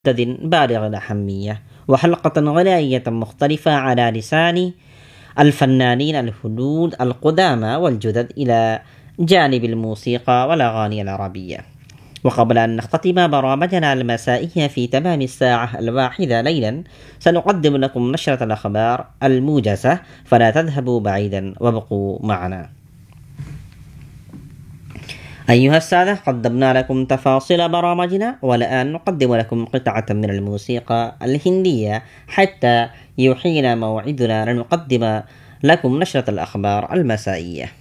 بالغ الأهمية، وحلقة غنائية مختلفة على لسان الفنانين الهنود القدامى والجدد إلى جانب الموسيقى والأغاني العربية. وقبل أن نختتم برامجنا المسائية في تمام الساعة 1 ليلا، سنقدم لكم نشرة الأخبار الموجزة، فلا تذهبوا بعيدا وابقوا معنا. أيها السادة، قدمنا لكم تفاصيل برامجنا، والآن نقدم لكم قطعة من الموسيقى الهندية حتى يحين موعدنا لنقدم لكم نشرة الأخبار المسائية.